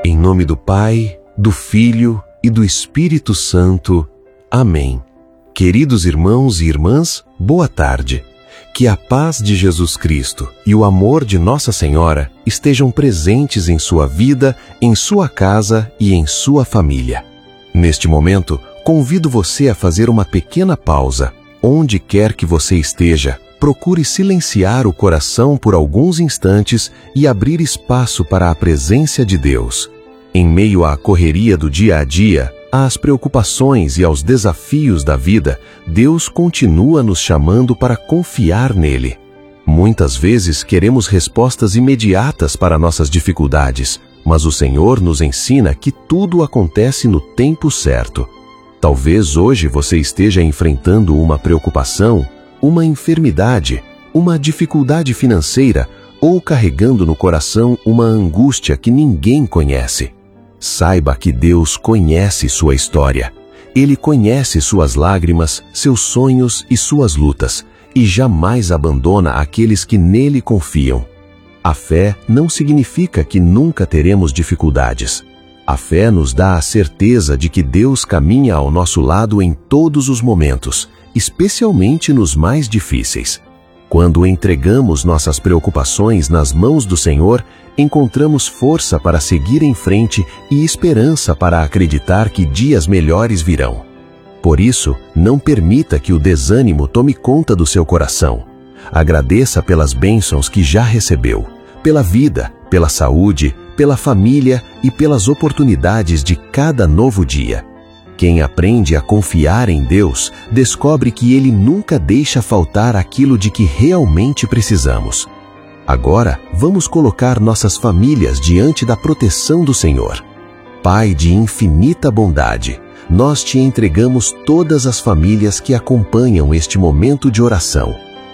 Em nome do Pai, do Filho e do Espírito Santo. Amém. Queridos irmãos e irmãs, boa tarde. Que a paz de Jesus Cristo e o amor de Nossa Senhora estejam presentes em sua vida, em sua casa e em sua família. Neste momento, convido você a fazer uma pequena pausa. Onde quer que você esteja, procure silenciar o coração por alguns instantes e abrir espaço para a presença de Deus. Em meio à correria do dia a dia, às preocupações e aos desafios da vida, Deus continua nos chamando para confiar nele. Muitas vezes queremos respostas imediatas para nossas dificuldades, mas o Senhor nos ensina que tudo acontece no tempo certo. Talvez hoje você esteja enfrentando uma preocupação, uma enfermidade, uma dificuldade financeira ou carregando no coração uma angústia que ninguém conhece. Saiba que Deus conhece sua história. Ele conhece suas lágrimas, seus sonhos e suas lutas, e jamais abandona aqueles que nele confiam. A fé não significa que nunca teremos dificuldades. A fé nos dá a certeza de que Deus caminha ao nosso lado em todos os momentos, especialmente nos mais difíceis. Quando entregamos nossas preocupações nas mãos do Senhor, encontramos força para seguir em frente e esperança para acreditar que dias melhores virão. Por isso, não permita que o desânimo tome conta do seu coração. Agradeça pelas bênçãos que já recebeu, pela vida, pela saúde, pela família e pelas oportunidades de cada novo dia. Quem aprende a confiar em Deus, descobre que Ele nunca deixa faltar aquilo de que realmente precisamos. Agora, vamos colocar nossas famílias diante da proteção do Senhor. Pai de infinita bondade, nós te entregamos todas as famílias que acompanham este momento de oração.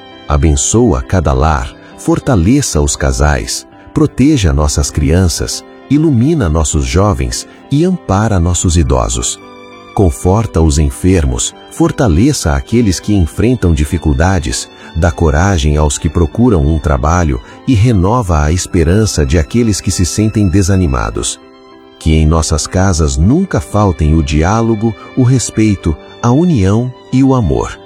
Abençoa cada lar, fortaleça os casais, proteja nossas crianças, ilumina nossos jovens e ampara nossos idosos. Conforta os enfermos, fortaleça aqueles que enfrentam dificuldades, dá coragem aos que procuram um trabalho e renova a esperança de aqueles que se sentem desanimados. Que em nossas casas nunca faltem o diálogo, o respeito, a união e o amor.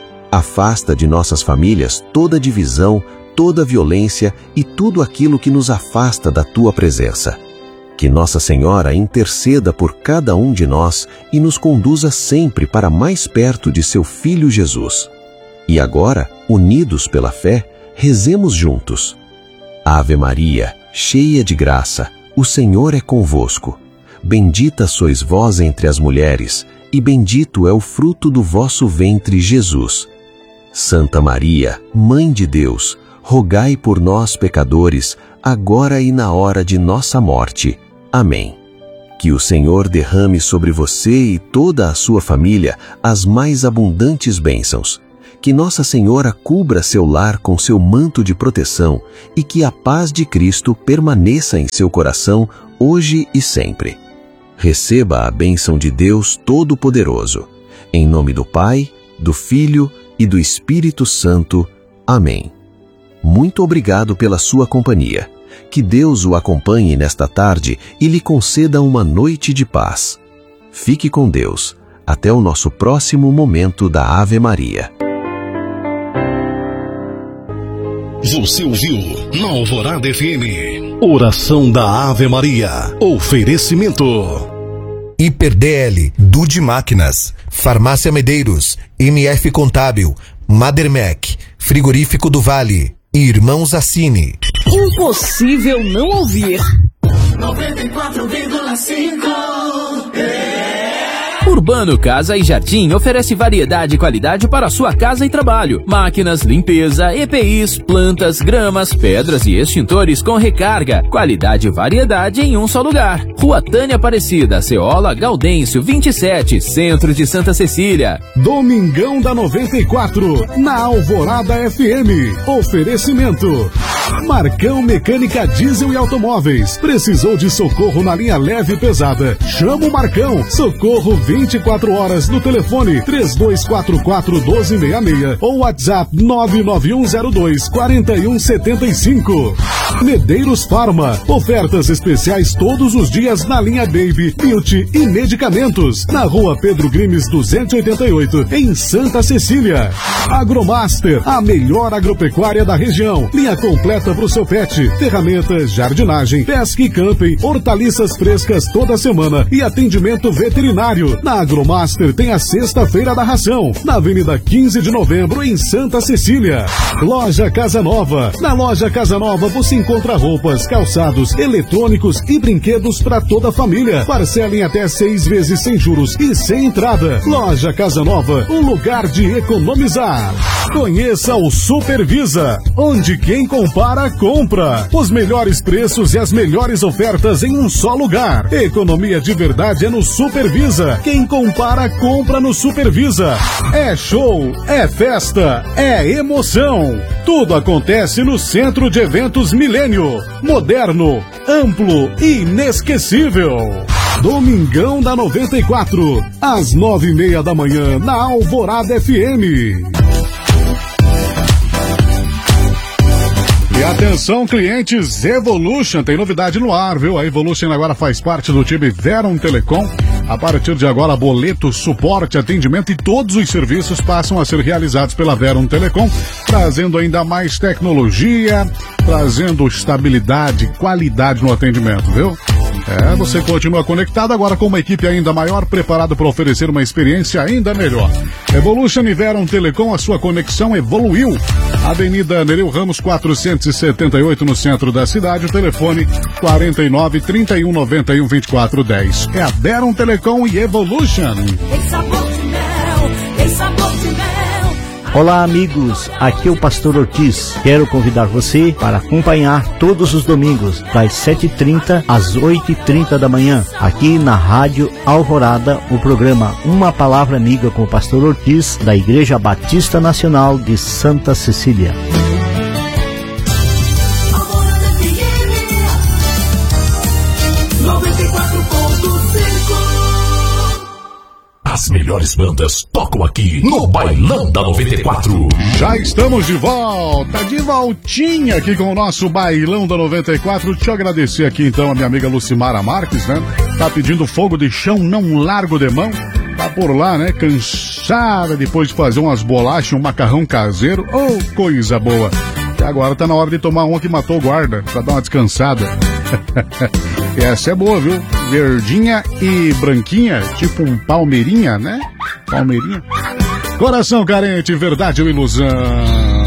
Afasta de nossas famílias toda divisão, toda violência e tudo aquilo que nos afasta da tua presença. Que Nossa Senhora interceda por cada um de nós e nos conduza sempre para mais perto de seu Filho Jesus. E agora, unidos pela fé, rezemos juntos. Ave Maria, cheia de graça, o Senhor é convosco. Bendita sois vós entre as mulheres, e bendito é o fruto do vosso ventre, Jesus. Santa Maria, Mãe de Deus, rogai por nós, pecadores, agora e na hora de nossa morte. Amém. Que o Senhor derrame sobre você e toda a sua família as mais abundantes bênçãos. Que Nossa Senhora cubra seu lar com seu manto de proteção e que a paz de Cristo permaneça em seu coração hoje e sempre. Receba a bênção de Deus Todo-Poderoso. Em nome do Pai, do Filho e do Espírito Santo. Amém. Muito obrigado pela sua companhia. Que Deus o acompanhe nesta tarde e lhe conceda uma noite de paz. Fique com Deus. Até o nosso próximo momento da Ave Maria. Você ouviu na Alvorada FM, Oração da Ave Maria. Oferecimento HiperDL, Dude Máquinas, Farmácia Medeiros, MF Contábil, Madermec, Frigorífico do Vale e Irmãos Assini. Impossível não ouvir 94,5. Urbano Casa e Jardim oferece variedade e qualidade para sua casa e trabalho. Máquinas, limpeza, EPIs, plantas, gramas, pedras e extintores com recarga. Qualidade e variedade em um só lugar. Rua Tânia Aparecida, Ceola, Gaudêncio, 27, Centro de Santa Cecília. Domingão da 94, na Alvorada FM. Oferecimento Marcão Mecânica Diesel e Automóveis. Precisou de socorro na linha leve e pesada? Chama o Marcão. Socorro 24 24 horas no telefone 3244-1266 ou WhatsApp 99102-4175. Medeiros Farma, ofertas especiais todos os dias na linha Baby, Beauty e Medicamentos, na rua Pedro Grimes 288, em Santa Cecília. Agromaster, a melhor agropecuária da região, linha completa para o seu pet, ferramentas, jardinagem, pesca e camping, hortaliças frescas toda semana e atendimento veterinário. Na Agromaster tem a Sexta-feira da Ração, na Avenida 15 de Novembro, em Santa Cecília. Loja Casa Nova, na Loja Casa Nova você encontra roupas, calçados, eletrônicos e brinquedos para toda a família. Parcela em até 6 vezes sem juros e sem entrada. Loja Casa Nova, um lugar de economizar. Conheça o Supervisa, onde quem compara, compra. Os melhores preços e as melhores ofertas em um só lugar. Economia de verdade é no Supervisa. Quem compara, compra no Supervisa. É show, é festa, é emoção. Tudo acontece no Centro de Eventos Milênio. Moderno, amplo e inesquecível. Domingão da 94, às 9:30 da manhã, na Alvorada FM. E atenção, clientes, Evolution, tem novidade no ar, viu? A Evolution agora faz parte do time Veron Telecom. A partir de agora, boleto, suporte, atendimento e todos os serviços passam a ser realizados pela Veron Telecom, trazendo ainda mais tecnologia, trazendo estabilidade, qualidade no atendimento, viu? Você continua conectado agora com uma equipe ainda maior, preparada para oferecer uma experiência ainda melhor. Evolution e Veron Telecom, a sua conexão evoluiu. Avenida Nereu Ramos 478, no centro da cidade. O telefone 49 31 91 24 10. É a Veron Telecom e Evolution. Olá, amigos, aqui é o Pastor Ortiz. Quero convidar você para acompanhar todos os domingos, das 7h30 às 8h30 da manhã, aqui na Rádio Alvorada, o programa Uma Palavra Amiga com o Pastor Ortiz, da Igreja Batista Nacional de Santa Cecília. As melhores bandas tocam aqui no Bailão da 94. Já estamos de volta, de voltinha aqui com o nosso Bailão da 94. Deixa eu agradecer aqui então a minha amiga Lucimara Marques, né? Tá pedindo fogo de chão, não largo de mão. Tá por lá, né? Cansada depois de fazer umas bolachas, um macarrão caseiro. Oh, coisa boa. E agora tá na hora de tomar uma que matou o guarda, pra dar uma descansada. Essa é boa, viu? Verdinha e branquinha, tipo um palmeirinha, né? Palmeirinha. Coração carente, verdade ou ilusão?